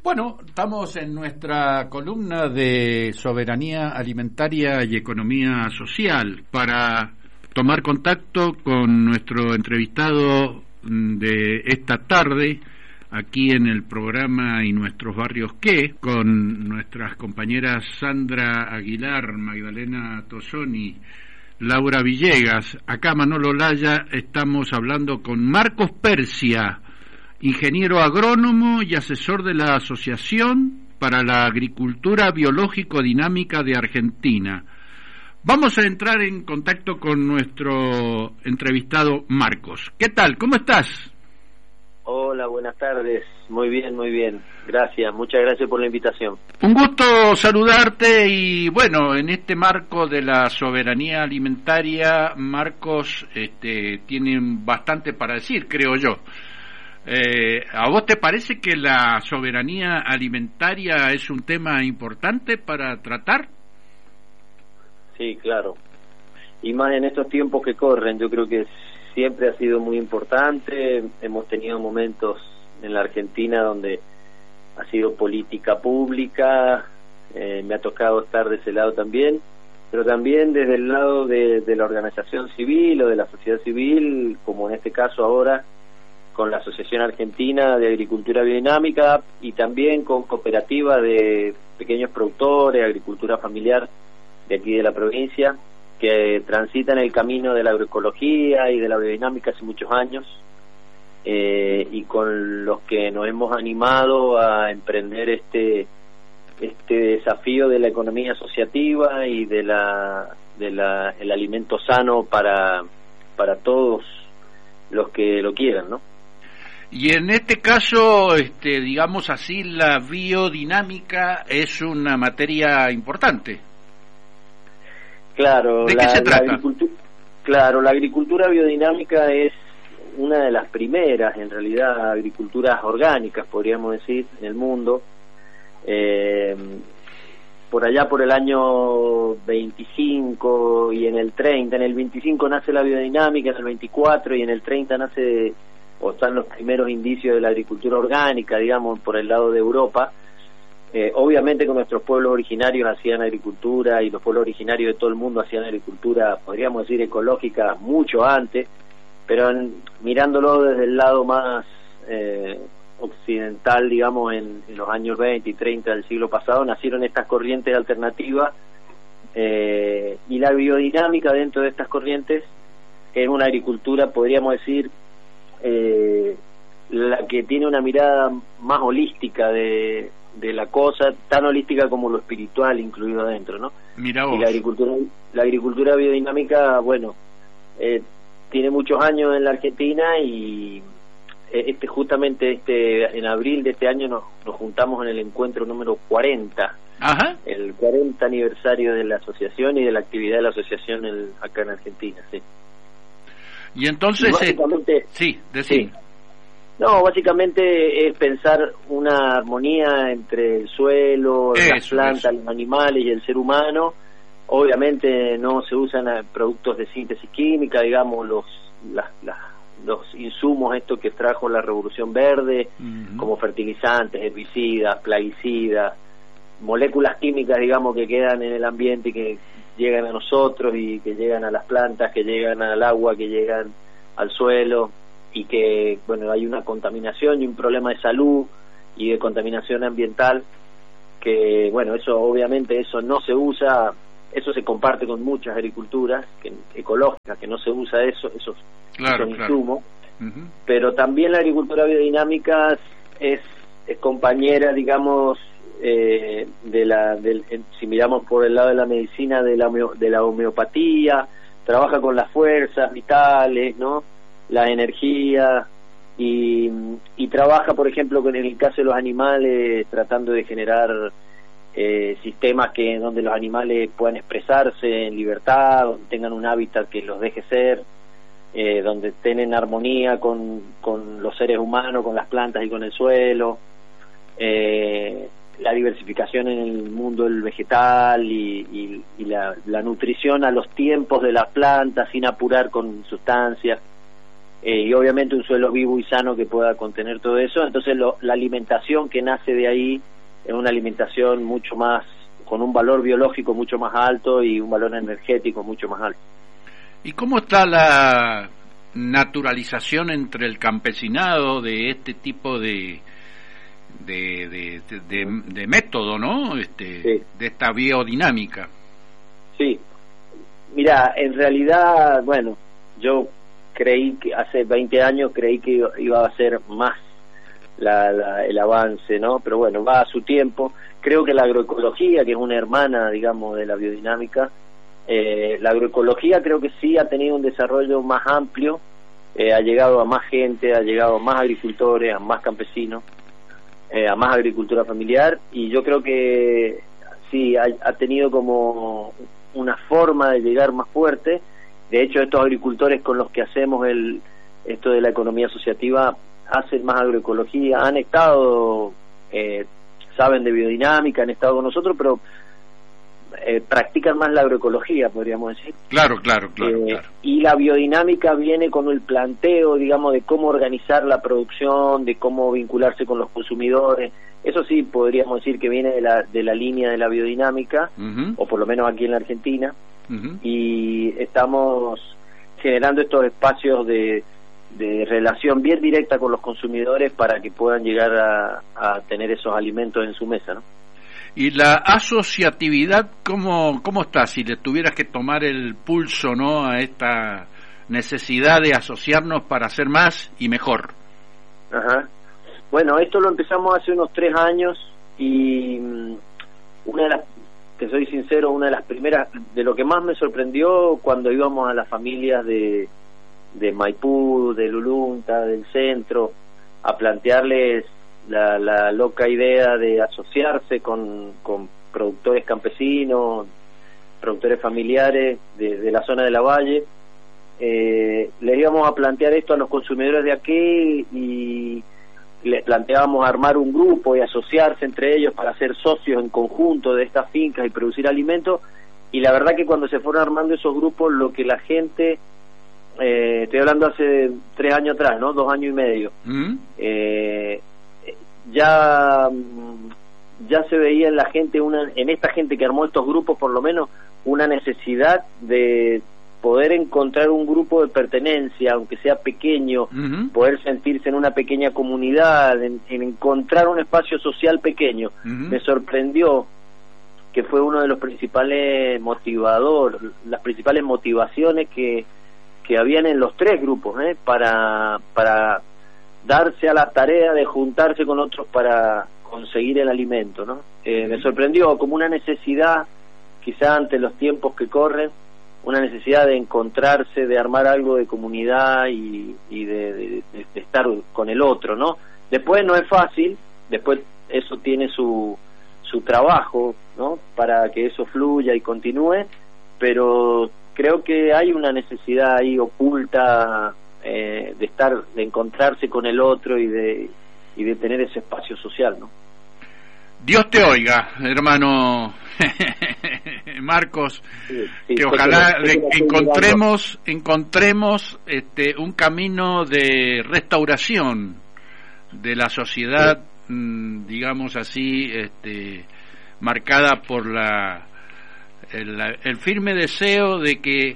Bueno, estamos en nuestra columna de soberanía alimentaria y economía social para tomar contacto con nuestro entrevistado de esta tarde aquí en el programa Y Nuestros Barrios ¿Qué? Con nuestras compañeras Sandra Aguilar, Magdalena Tosoni, Laura Villegas. Acá Manolo Laya, estamos hablando con Marcos Persia, ingeniero agrónomo y asesor de la Asociación para la Agricultura Biológico-Dinámica de Argentina. Vamos a entrar en contacto con nuestro entrevistado Marcos. ¿Qué tal? ¿Cómo estás? Hola, buenas tardes. Muy bien, muy bien. Gracias, muchas gracias por la invitación. Un gusto saludarte y bueno, en este marco de la soberanía alimentaria, Marcos tiene bastante para decir, creo yo. ¿A vos te parece que la soberanía alimentaria es un tema importante para tratar? Sí, claro. Y más en estos tiempos que corren, yo creo que siempre ha sido muy importante. Hemos tenido momentos en la Argentina donde ha sido política pública, me ha tocado estar de ese lado también, pero también desde el lado de la organización civil o de la sociedad civil, como en este caso ahora, con la Asociación Argentina de Agricultura Biodinámica y también con cooperativas de pequeños productores, agricultura familiar de aquí de la provincia, que transitan el camino de la agroecología y de la biodinámica hace muchos años, y con los que nos hemos animado a emprender este desafío de la economía asociativa y el alimento sano para todos los que lo quieran, ¿no? Y en este caso, digamos así, la biodinámica es una materia importante. Claro. ¿De qué se trata? La agricultura biodinámica es una de las primeras, en realidad, agriculturas orgánicas, podríamos decir, en el mundo. Por allá por el año 25 y en el 30, en el 25 nace la biodinámica, en el 24 y en el 30 nace o están los primeros indicios de la agricultura orgánica, digamos, por el lado de Europa. Obviamente con nuestros pueblos originarios hacían agricultura y los pueblos originarios de todo el mundo hacían agricultura, podríamos decir, ecológica mucho antes, pero mirándolo desde el lado más occidental, digamos, en los años 20 y 30 del siglo pasado, nacieron estas corrientes alternativas, y la biodinámica dentro de estas corrientes es una agricultura, podríamos decir, la que tiene una mirada más holística de la cosa, tan holística como lo espiritual incluido adentro, ¿no? Mira vos. Y la agricultura biodinámica, bueno, tiene muchos años en la Argentina y justamente en abril de este año nos juntamos en el encuentro número 40. Ajá. El 40 aniversario de la asociación y de la actividad de la asociación acá en Argentina, sí. Y entonces, básicamente, sí, decir. Sí. No, básicamente es pensar una armonía entre el suelo, las plantas, los animales y el ser humano. Obviamente no se usan productos de síntesis química, digamos, los insumos estos que trajo la Revolución Verde, como fertilizantes, herbicidas, plaguicidas, moléculas químicas, digamos, que quedan en el ambiente y que llegan a nosotros y que llegan a las plantas, que llegan al agua, que llegan al suelo, y que, bueno, hay una contaminación y un problema de salud y de contaminación ambiental que, bueno, eso obviamente eso no se usa, eso se comparte con muchas agriculturas ecológicas que no se usa esos insumos. Pero también la agricultura biodinámica es compañera, digamos, si miramos por el lado de la medicina, de la homeopatía, trabaja con las fuerzas vitales, ¿no?, la energía, y trabaja, por ejemplo, en el caso de los animales, tratando de generar sistemas donde los animales puedan expresarse en libertad, donde tengan un hábitat que los deje ser, donde estén en armonía con los seres humanos, con las plantas y con el suelo, la diversificación en el mundo del vegetal y la nutrición a los tiempos de las plantas sin apurar con sustancias. y obviamente un suelo vivo y sano que pueda contener todo eso. Entonces la alimentación que nace de ahí es una alimentación mucho más, con un valor biológico mucho más alto y un valor energético mucho más alto. ¿Y cómo está la naturalización entre el campesinado de este tipo de método, ¿no? Sí. De esta biodinámica? Sí. Mira, en realidad, bueno, yo creí que hace 20 años creí que iba a ser más el avance, ¿no? Pero bueno, va a su tiempo. Creo que la agroecología, que es una hermana, digamos, de la biodinámica, la agroecología creo que sí ha tenido un desarrollo más amplio, ha llegado a más gente, ha llegado a más agricultores, a más campesinos, a más agricultura familiar, y yo creo que sí, ha tenido como una forma de llegar más fuerte. De hecho, estos agricultores con los que hacemos esto de la economía asociativa hacen más agroecología, han estado, saben de biodinámica, han estado con nosotros, pero practican más la agroecología, podríamos decir. Claro. Y la biodinámica viene con el planteo, digamos, de cómo organizar la producción, de cómo vincularse con los consumidores. Eso sí, podríamos decir que viene de la línea de la biodinámica, o por lo menos aquí en la Argentina, y estamos generando estos espacios de relación bien directa con los consumidores para que puedan llegar a tener esos alimentos en su mesa, ¿no? Y la asociatividad, ¿cómo está? Si le tuvieras que tomar el pulso, ¿no?, a esta necesidad de asociarnos para hacer más y mejor. Ajá. Bueno, esto lo empezamos hace unos 3 años y te soy sincero, una de las primeras, de lo que más me sorprendió cuando íbamos a las familias de Maipú, de Lulunta, del centro, a plantearles la loca idea de asociarse con productores campesinos, productores familiares de la zona de la Valle. Les íbamos a plantear esto a los consumidores de aquí y les planteábamos armar un grupo y asociarse entre ellos para ser socios en conjunto de estas fincas y producir alimentos. Y la verdad que cuando se fueron armando esos grupos, lo que la gente, estoy hablando hace 3 años atrás, ¿no? 2 años y medio, ya se veía en la gente, en esta gente que armó estos grupos, por lo menos, una necesidad de poder encontrar un grupo de pertenencia, aunque sea pequeño, poder sentirse en una pequeña comunidad, en encontrar un espacio social pequeño. Me sorprendió que fue uno de los principales motivadores, las principales motivaciones que habían en los 3 grupos, para darse a la tarea de juntarse con otros para conseguir el alimento, ¿no? Me sorprendió como una necesidad, quizá ante los tiempos que corren, una necesidad de encontrarse, de armar algo de comunidad y de estar con el otro, ¿no? Después no es fácil, después eso tiene su trabajo, ¿no?, para que eso fluya y continúe, pero creo que hay una necesidad ahí oculta de encontrarse con el otro y de tener ese espacio social, ¿no? Dios te oiga, hermano Marcos, sí, que ojalá encontremos un camino de restauración de la sociedad, digamos así, marcada por el firme deseo de que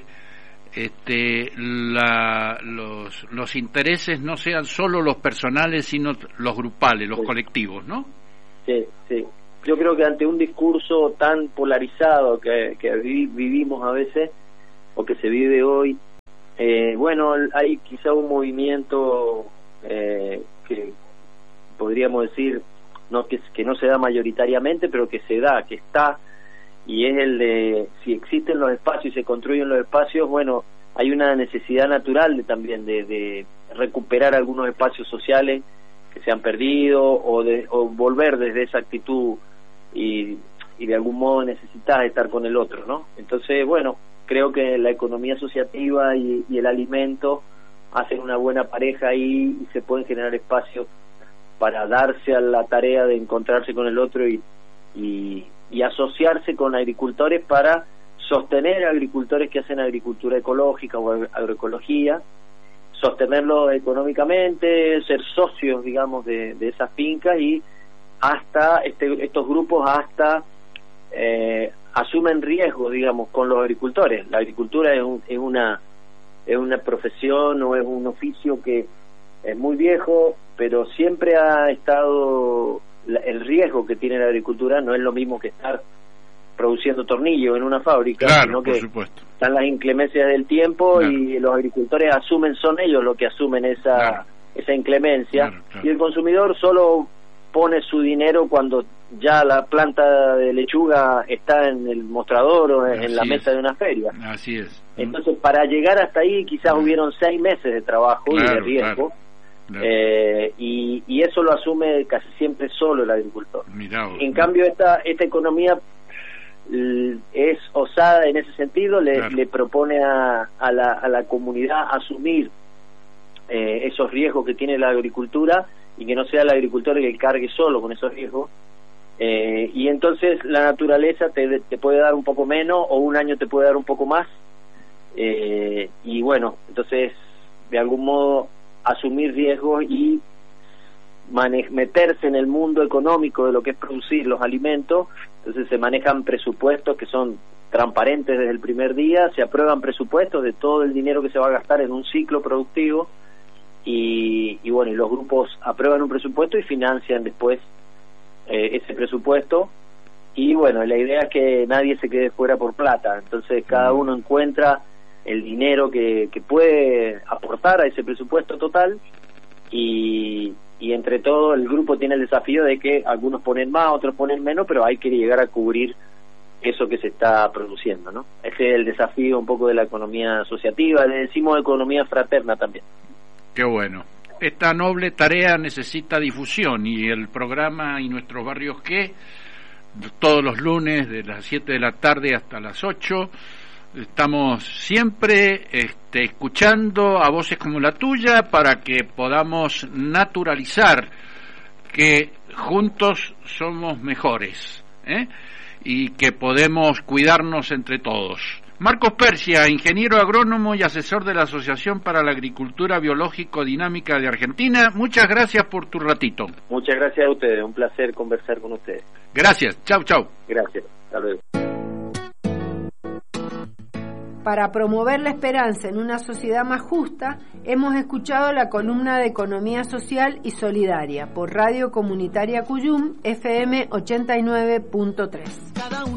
los intereses no sean solo los personales, sino los grupales, los colectivos, ¿no? Sí. Yo creo que ante un discurso tan polarizado que vivimos a veces, o que se vive hoy, bueno, hay quizá un movimiento que podríamos decir que no se da mayoritariamente, pero que se da, que está, y es el de, si existen los espacios y se construyen los espacios, bueno, hay una necesidad natural también de recuperar algunos espacios sociales que se han perdido, o volver desde esa actitud y de algún modo necesitas estar con el otro, ¿no? Entonces, bueno, creo que la economía asociativa y el alimento hacen una buena pareja ahí, y se pueden generar espacios para darse a la tarea de encontrarse con el otro y asociarse con agricultores para sostener agricultores que hacen agricultura ecológica o agroecología, sostenerlo económicamente, ser socios, digamos, de esas fincas, y hasta estos grupos hasta asumen riesgo, digamos, con los agricultores. La agricultura es una profesión o es un oficio que es muy viejo, pero siempre ha estado, el riesgo que tiene la agricultura no es lo mismo que estar produciendo tornillos en una fábrica, claro, sino que por supuesto, están las inclemencias del tiempo, claro, y los agricultores son ellos los que asumen esa inclemencia, claro. Y el consumidor solo pone su dinero cuando ya la planta de lechuga está en el mostrador o en la mesa de una feria. Así es. Entonces, para llegar hasta ahí quizás hubieron 6 meses de trabajo, claro, y de riesgo, claro. Y eso lo asume casi siempre solo el agricultor. En cambio, esta economía es osada en ese sentido, le propone a la comunidad asumir esos riesgos que tiene la agricultura, y que no sea el agricultor el que cargue solo con esos riesgos, y entonces la naturaleza te puede dar un poco menos, o un año te puede dar un poco más, y bueno, entonces de algún modo asumir riesgos y meterse en el mundo económico de lo que es producir los alimentos. Entonces se manejan presupuestos que son transparentes desde el primer día, se aprueban presupuestos de todo el dinero que se va a gastar en un ciclo productivo, y bueno, y los grupos aprueban un presupuesto y financian después ese presupuesto, y bueno, la idea es que nadie se quede fuera por plata. Entonces cada uno encuentra el dinero que puede aportar a ese presupuesto total, y entre todo el grupo tiene el desafío de que algunos ponen más, otros ponen menos, pero hay que llegar a cubrir eso que se está produciendo, ¿no? Ese es el desafío un poco de la economía asociativa, le decimos economía fraterna también. Qué bueno. Esta noble tarea necesita difusión, y el programa Y Nuestros Barrios ¿Qué? Todos los lunes de las 7 de la tarde hasta las 8, estamos siempre escuchando a voces como la tuya para que podamos naturalizar que juntos somos mejores, y que podemos cuidarnos entre todos. Marcos Persia, ingeniero agrónomo y asesor de la Asociación para la Agricultura Biológico Dinámica de Argentina, muchas gracias por tu ratito. Muchas gracias a ustedes, un placer conversar con ustedes. Gracias, chau. Gracias, hasta luego. Para promover la esperanza en una sociedad más justa, hemos escuchado la columna de Economía Social y Solidaria por Radio Comunitaria Cuyum, FM 89.3.